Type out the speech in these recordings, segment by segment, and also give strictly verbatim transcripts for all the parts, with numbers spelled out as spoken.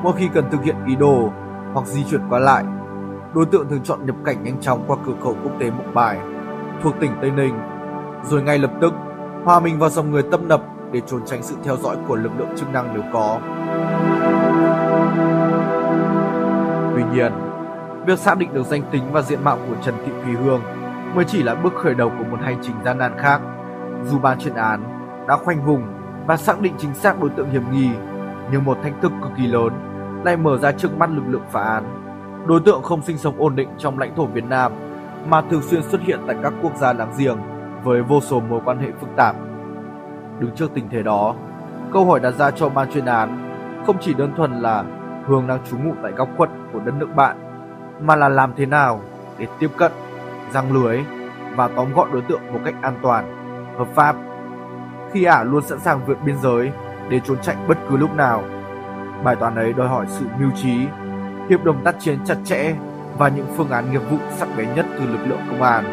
Mỗi khi cần thực hiện ý đồ hoặc di chuyển qua lại, đối tượng thường chọn nhập cảnh nhanh chóng qua cửa khẩu quốc tế Mộc Bài thuộc tỉnh Tây Ninh, rồi ngay lập tức hòa mình vào dòng người tấp nập để trốn tránh sự theo dõi của lực lượng chức năng nếu có. Tuy nhiên, việc xác định được danh tính và diện mạo của Trần Thị Thùy Hương mới chỉ là bước khởi đầu của một hành trình gian nan khác. Dù ban chuyên án đã khoanh vùng và xác định chính xác đối tượng hiểm nghi, nhưng một thách thức cực kỳ lớn lại mở ra trước mắt lực lượng phá án. Đối tượng không sinh sống ổn định trong lãnh thổ Việt Nam mà thường xuyên xuất hiện tại các quốc gia láng giềng với vô số mối quan hệ phức tạp. Đứng trước tình thế đó, câu hỏi đặt ra cho ban chuyên án không chỉ đơn thuần là Hương đang trú ngụ tại góc khuất của đất nước bạn, mà là làm thế nào để tiếp cận, giăng lưới và tóm gọn đối tượng một cách an toàn, hợp pháp, khi ả luôn sẵn sàng vượt biên giới để trốn chạy bất cứ lúc nào. Bài toán ấy đòi hỏi sự mưu trí, hiệp đồng tác chiến chặt chẽ và những phương án nghiệp vụ sắc bén nhất từ lực lượng công an.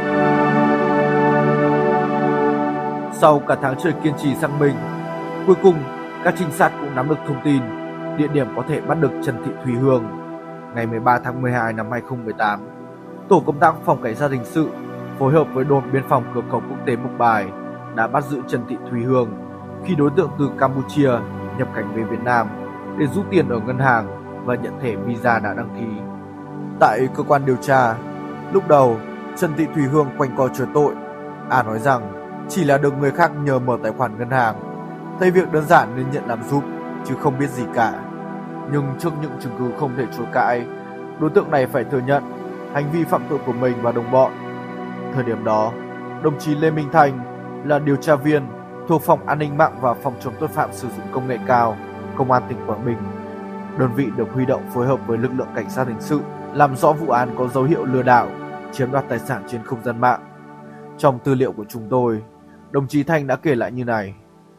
Sau cả tháng trời kiên trì xác minh, cuối cùng các trinh sát cũng nắm được thông tin địa điểm có thể bắt được Trần Thị Thùy Hương. Ngày mười ba tháng mười hai năm hai nghìn không trăm mười tám, tổ công tác phòng cảnh sát hình sự phối hợp với đồn biên phòng cửa khẩu quốc tế Mộc Bài đã bắt giữ Trần Thị Thùy Hương khi đối tượng từ Campuchia nhập cảnh về Việt Nam để rút tiền ở ngân hàng và nhận thẻ visa đã đăng ký. Tại cơ quan điều tra, lúc đầu Trần Thị Thùy Hương quanh co chối tội. Ả nói rằng chỉ là được người khác nhờ mở tài khoản ngân hàng, thấy việc đơn giản nên nhận làm giúp chứ không biết gì cả. Nhưng trước những chứng cứ không thể chối cãi, đối tượng này phải thừa nhận hành vi phạm tội của mình và đồng bọn. Thời điểm đó, đồng chí Lê Minh Thành là điều tra viên thuộc Phòng An ninh mạng và Phòng chống tội phạm sử dụng công nghệ cao, Công an tỉnh Quảng Bình. Đơn vị được huy động phối hợp với lực lượng cảnh sát hình sự làm rõ vụ án có dấu hiệu lừa đảo, chiếm đoạt tài sản trên không gian mạng. Trong tư liệu của chúng tôi, đồng chí Thành đã kể lại như này.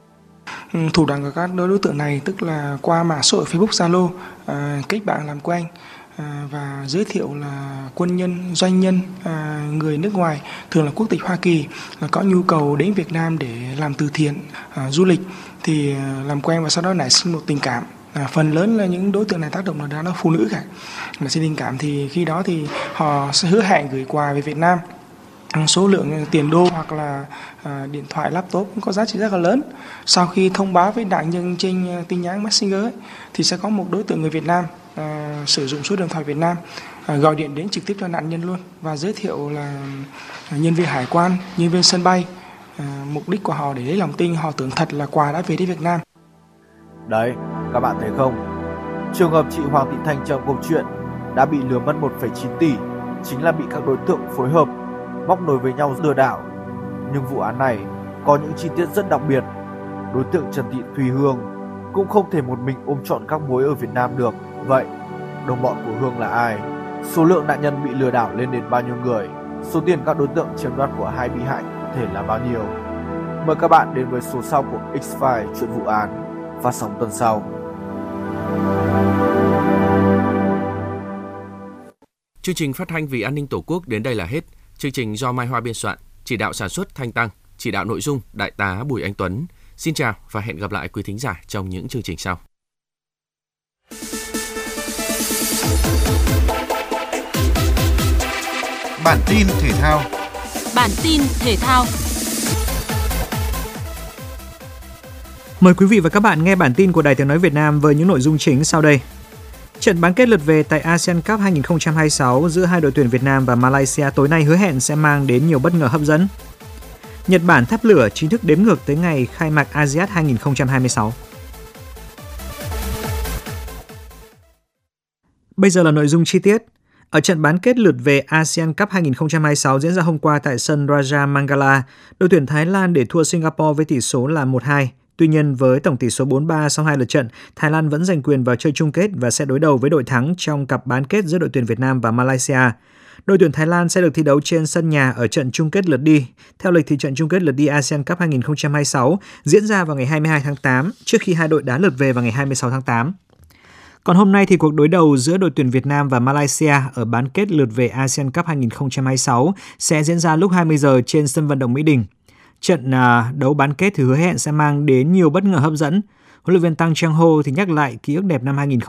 Thủ đoạn của các đối tượng này tức là qua mạng xã hội Facebook, Zalo, à, kết bạn làm quen à, và giới thiệu là quân nhân, doanh nhân, à, người nước ngoài, thường là quốc tịch Hoa Kỳ, là có nhu cầu đến Việt Nam để làm từ thiện, à, du lịch, thì à, làm quen và sau đó nảy sinh một tình cảm. À, phần lớn là những đối tượng này tác động là nó phụ nữ cả, mà sinh tình cảm thì khi đó thì họ sẽ hứa hẹn gửi quà về Việt Nam, số lượng tiền đô hoặc là à, điện thoại, laptop cũng có giá trị rất là lớn. Sau khi thông báo với nạn nhân trên tin nhắn Messenger ấy, thì sẽ có một đối tượng người Việt Nam à, sử dụng số điện thoại Việt Nam à, gọi điện đến trực tiếp cho nạn nhân luôn và giới thiệu là nhân viên hải quan, nhân viên sân bay. À, mục đích của họ để lấy lòng tin, họ tưởng thật là quà đã về đến Việt Nam. Đấy, các bạn thấy không? Trường hợp chị Hoàng Thị Thanh trong câu chuyện đã bị lừa mất một phẩy chín tỷ chính là bị các đối tượng phối hợp móc nối với nhau lừa đảo. Nhưng vụ án này có những chi tiết rất đặc biệt. Đối tượng Trần Thị Thùy Hương cũng không thể một mình ôm trọn các mối ở Việt Nam được. Vậy, đồng bọn của Hương là ai? Số lượng nạn nhân bị lừa đảo lên đến bao nhiêu người? Số tiền các đối tượng chiếm đoạt của hai bị hại thể là bao nhiêu? Mời các bạn đến với số sau của X-File chuyện vụ án, phát sóng tuần sau. Chương trình phát thanh vì an ninh Tổ quốc đến đây là hết. Chương trình do Mai Hoa biên soạn, chỉ đạo sản xuất Thanh Tăng, chỉ đạo nội dung Đại tá Bùi Anh Tuấn. Xin chào và hẹn gặp lại quý thính giả trong những chương trình sau. Bản tin thể thao. Bản tin thể thao. Mời quý vị và các bạn nghe bản tin của Đài Tiếng nói Việt Nam với những nội dung chính sau đây. Trận bán kết lượt về tại ASEAN Cup hai không hai sáu giữa hai đội tuyển Việt Nam và Malaysia tối nay hứa hẹn sẽ mang đến nhiều bất ngờ hấp dẫn. Nhật Bản thắp lửa chính thức đếm ngược tới ngày khai mạc a si át hai không hai sáu. Bây giờ là nội dung chi tiết. Ở trận bán kết lượt về ASEAN Cup hai không hai sáu diễn ra hôm qua tại sân Raja Mangala, đội tuyển Thái Lan để thua Singapore với tỷ số là một hai. Tuy nhiên, với tổng tỷ số bốn ba sau hai lượt trận, Thái Lan vẫn giành quyền vào chơi chung kết và sẽ đối đầu với đội thắng trong cặp bán kết giữa đội tuyển Việt Nam và Malaysia. Đội tuyển Thái Lan sẽ được thi đấu trên sân nhà ở trận chung kết lượt đi. Theo lịch thì trận chung kết lượt đi ASEAN Cup hai không hai sáu diễn ra vào ngày hai mươi hai tháng tám, trước khi hai đội đá lượt về vào ngày hai mươi sáu tháng tám. Còn hôm nay thì cuộc đối đầu giữa đội tuyển Việt Nam và Malaysia ở bán kết lượt về ASEAN Cup hai không hai sáu sẽ diễn ra lúc hai mươi giờ trên sân vận động Mỹ Đình. Trận uh, đấu bán kết thì hứa hẹn sẽ mang đến nhiều bất ngờ hấp dẫn. Huấn luyện viên Tăng Chang Ho thì nhắc lại ký ức đẹp năm hai không